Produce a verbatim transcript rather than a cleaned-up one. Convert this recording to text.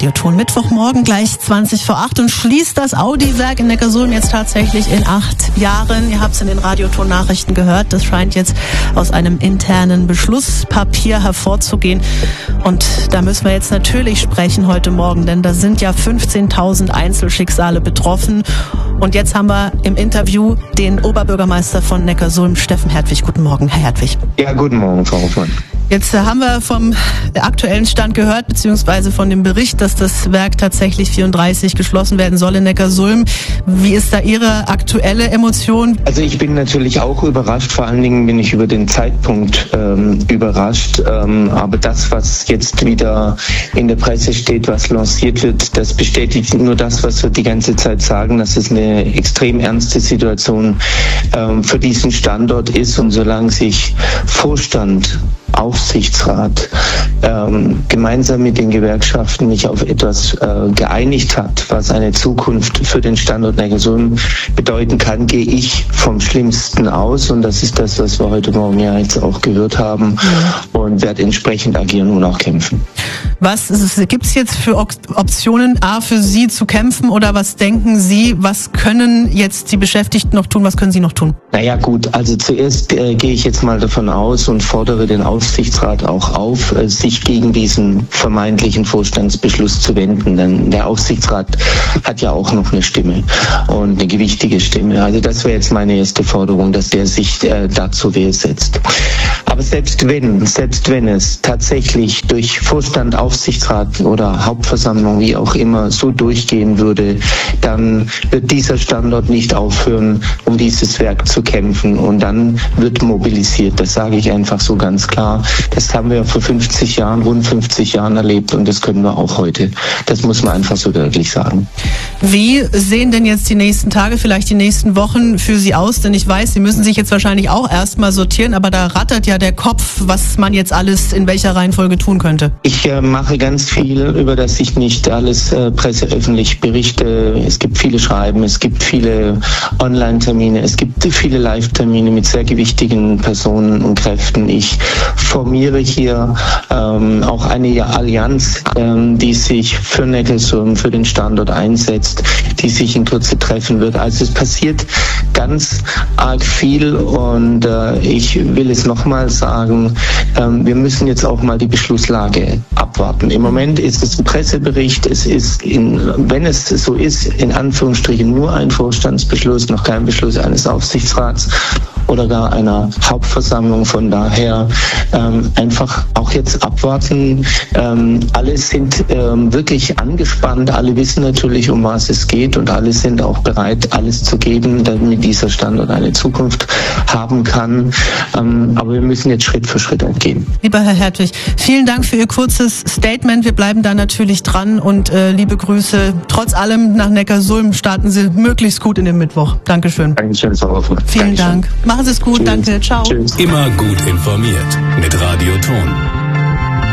Radioton. Mittwochmorgen gleich zwanzig vor acht und schließt das Audi-Werk in Neckarsulm jetzt tatsächlich in acht Jahren. Ihr habt es in den Radioton-Nachrichten gehört. Das scheint jetzt aus einem internen Beschlusspapier hervorzugehen. Und da müssen wir jetzt natürlich sprechen heute Morgen, denn da sind ja fünfzehntausend Einzelschicksale betroffen. Und jetzt haben wir im Interview den Oberbürgermeister von Neckarsulm, Steffen Hertwig. Guten Morgen, Herr Hertwig. Ja, guten Morgen, Frau Hoffmann. Jetzt haben wir vom aktuellen Stand gehört, beziehungsweise von dem Bericht, dass das Werk tatsächlich vierunddreißig geschlossen werden soll in Neckarsulm. Wie ist da Ihre aktuelle Emotion? Also ich bin natürlich auch überrascht, vor allen Dingen bin ich über den Zeitpunkt ähm, überrascht. Ähm, aber das, was jetzt wieder in der Presse steht, was lanciert wird, das bestätigt nur das, was wir die ganze Zeit sagen, dass es eine extrem ernste Situation ähm, für diesen Standort ist. Und solange sich Vorstand, Aufsichtsrat ähm, gemeinsam mit den Gewerkschaften nicht auf etwas äh, geeinigt hat, was eine Zukunft für den Standort Neckarsulm bedeuten kann, gehe ich vom Schlimmsten aus. Und das ist das, was wir heute Morgen ja jetzt auch gehört haben, ja. Und werde entsprechend agieren und auch kämpfen. Was gibt es jetzt für Optionen, A, für Sie zu kämpfen, oder was denken Sie, was können jetzt die Beschäftigten noch tun, was können Sie noch tun? Naja gut, also zuerst äh, gehe ich jetzt mal davon aus und fordere den Aufsichtsrat auch auf, äh, sich gegen diesen vermeintlichen Vorstandsbeschluss zu wenden, denn der Aufsichtsrat hat ja auch noch eine Stimme und eine gewichtige Stimme. Also das wäre jetzt meine erste Forderung, dass der sich äh, dazu Wehr setzt. Aber selbst wenn, selbst wenn es tatsächlich durch Vorstand, Aufsichtsrat oder Hauptversammlung, wie auch immer, so durchgehen würde, dann wird dieser Standort nicht aufhören, um dieses Werk zu kämpfen. Und dann wird mobilisiert. Das sage ich einfach so ganz klar. Das haben wir vor fünfzig Jahren, rund fünfzig Jahren erlebt und das können wir auch heute. Das muss man einfach so deutlich sagen. Wie sehen denn jetzt die nächsten Tage, vielleicht die nächsten Wochen für Sie aus? Denn ich weiß, Sie müssen sich jetzt wahrscheinlich auch erstmal sortieren, aber da rattert ja der Kopf, was man jetzt alles in welcher Reihenfolge tun könnte. Ich äh, mache ganz viel, über das ich nicht alles äh, presseöffentlich berichte. Es gibt viele Schreiben, es gibt viele Online-Termine, es gibt viele Live-Termine mit sehr gewichtigen Personen und Kräften. Ich formiere hier ähm, auch eine Allianz, ähm, die sich für Neckarsulm, für den Standort einsetzt, die sich in Kürze treffen wird. Also es passiert ganz arg viel und äh, ich will es nochmal sagen, ähm, wir müssen jetzt auch mal die Beschlusslage abwarten. Im Moment ist es ein Pressebericht, es ist, in, wenn es so ist, in Anführungsstrichen nur ein Vorstandsbeschluss, noch kein Beschluss eines Aufsichtsrats oder gar einer Hauptversammlung. Von daher ähm, einfach auch jetzt abwarten. Ähm, alle sind ähm, wirklich angespannt, alle wissen natürlich, um was es geht und alle sind auch bereit, alles zu geben, damit dieser Standort eine Zukunft haben kann. Ähm, aber wir müssen jetzt Schritt für Schritt gehen. Lieber Herr Hertwig, vielen Dank für Ihr kurzes Statement. Wir bleiben da natürlich dran und äh, liebe Grüße. Trotz allem nach Neckarsulm, starten Sie möglichst gut in den Mittwoch. Dankeschön. Dankeschön, Frau Hoffmann. Vielen Dank. Machen Sie es gut. Tschüss. Danke. Ciao. Tschüss. Immer gut informiert mit Radioton.